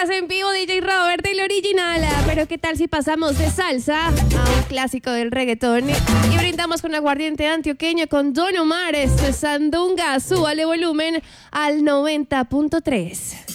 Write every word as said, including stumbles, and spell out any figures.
Estás en vivo, D J Robert, el original. Pero ¿qué tal si pasamos de salsa a un clásico del reggaetón y brindamos con aguardiente antioqueño con Don Omar? Esto es Sandunga. Súbale volumen al noventa punto tres.